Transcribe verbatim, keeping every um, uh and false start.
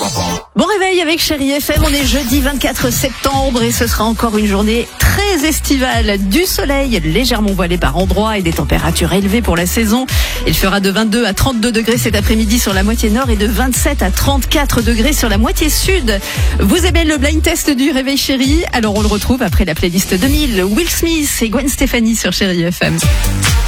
Bon réveil avec Chérie F M, on est jeudi vingt-quatre septembre et ce sera encore une journée très estivale, du soleil légèrement voilé par endroits et des températures élevées pour la saison. Il fera de vingt-deux à trente-deux degrés cet après-midi sur la moitié nord et de vingt-sept à trente-quatre degrés sur la moitié sud. Vous aimez le blind test du réveil Chérie? Alors on le retrouve après la playlist deux mille, Will Smith et Gwen Stefani sur Chérie F M.